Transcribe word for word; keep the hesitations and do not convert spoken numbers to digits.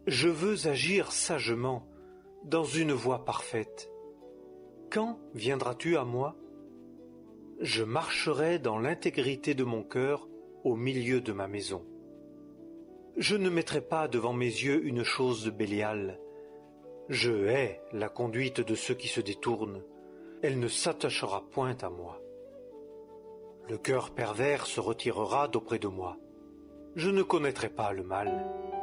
Je veux agir sagement, dans une voie parfaite. Quand viendras-tu à moi? Je marcherai dans l'intégrité de mon cœur au milieu de ma maison. Je ne mettrai pas devant mes yeux une chose de Bélial. Je hais la conduite de ceux qui se détournent. Elle ne s'attachera point à moi. Le cœur pervers se retirera d'auprès de moi. Je ne connaîtrai pas le mal.